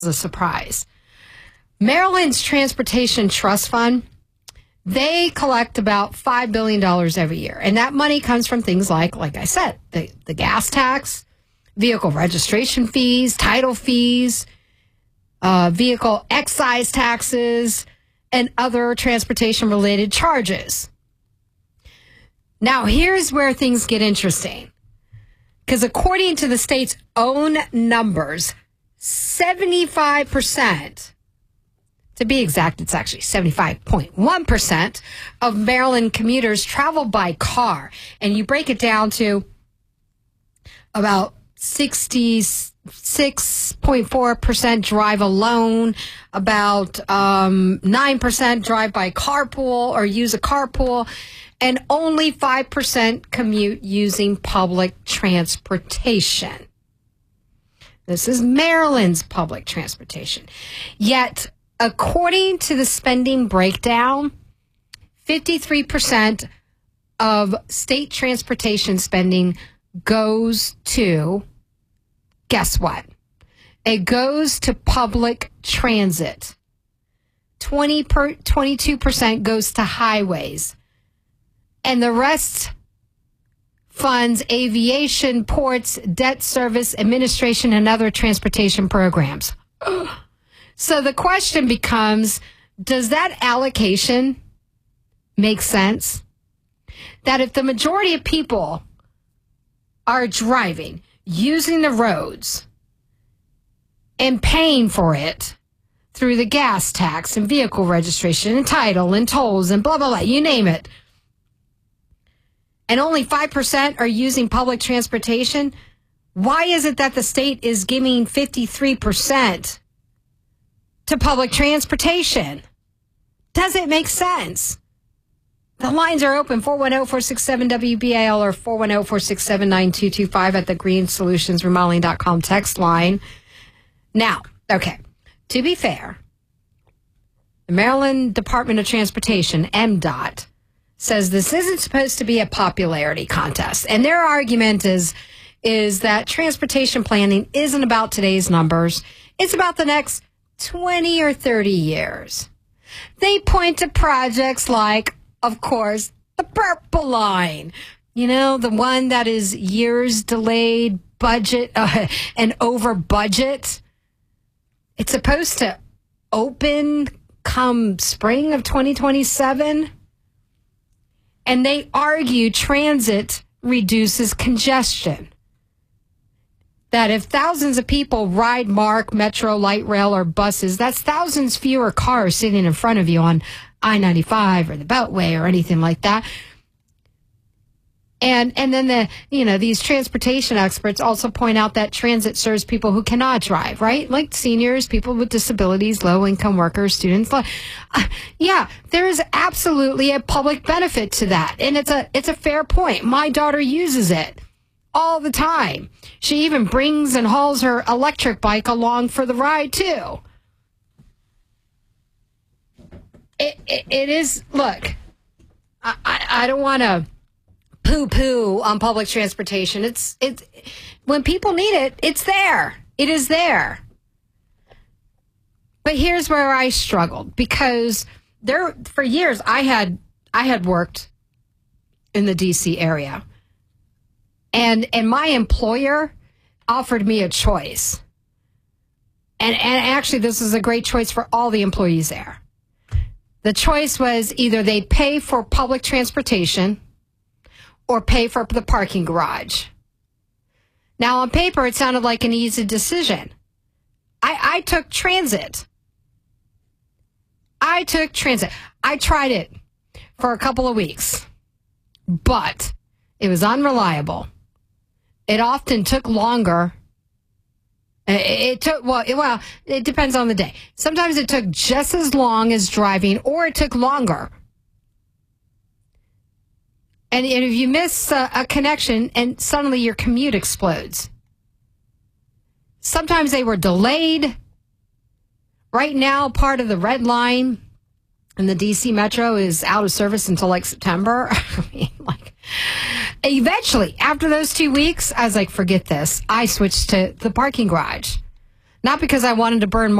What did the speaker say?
a surprise. Maryland's Transportation Trust Fund, they collect about $5 billion every year. And that money comes from things like I said, the gas tax, vehicle registration fees, title fees, vehicle excise taxes, and other transportation-related charges. Now, here's where things get interesting. Because according to the state's own numbers, 75%, to be exact, it's actually 75.1% of Maryland commuters travel by car. And you break it down to about 66.4% drive alone, about 9% drive by carpool or use a carpool, and only 5% commute using public transportation. This is Maryland's public transportation. Yet, according to the spending breakdown, 53% of state transportation spending goes to, guess what? It goes to public transit. 22% goes to highways. And the rest funds aviation, ports, debt service, administration, and other transportation programs. So the question becomes, does that allocation make sense? That if the majority of people are driving, using the roads, and paying for it through the gas tax and vehicle registration and title and tolls and blah, blah, blah, you name it, and only 5% are using public transportation, why is it that the state is giving 53% to public transportation? Does it make sense? The lines are open, 410-467-WBAL or 410-467-9225 at the greensolutionsremodeling.com text line. Now, okay, to be fair, the Maryland Department of Transportation, MDOT, says this isn't supposed to be a popularity contest. And their argument is that transportation planning isn't about today's numbers. It's about the next 20 or 30 years. They point to projects like, of course, the Purple Line. You know, the one that is years delayed, budget, and over budget. It's supposed to open come spring of 2027. And they argue transit reduces congestion. That if thousands of people ride MARC, Metro, Light Rail, or buses, that's thousands fewer cars sitting in front of you on I-95 or the Beltway or anything like that. And then these transportation experts also point out that transit serves people who cannot drive, right? Like seniors, people with disabilities, low-income workers, students. Yeah, there is absolutely a public benefit to that. And it's a fair point. My daughter uses it all the time. She even brings and hauls her electric bike along for the ride, too. It is, look, I don't want to poo-poo on public transportation. It's when people need it, it's there. It is there. But here's where I struggled, because for years I had worked in the DC area. And my employer offered me a choice. And actually this is a great choice for all the employees there. The choice was either they pay for public transportation or pay for the parking garage. Now, on paper, it sounded like an easy decision. I took transit. I tried it for a couple of weeks, but it was unreliable. It often took longer. It depends on the day. Sometimes it took just as long as driving, or it took longer. And if you miss a connection, and suddenly your commute explodes. Sometimes they were delayed. Right now, part of the Red Line in the DC Metro is out of service until like September. I mean, eventually, after those 2 weeks, I was like, forget this. I switched to the parking garage. Not because I wanted to burn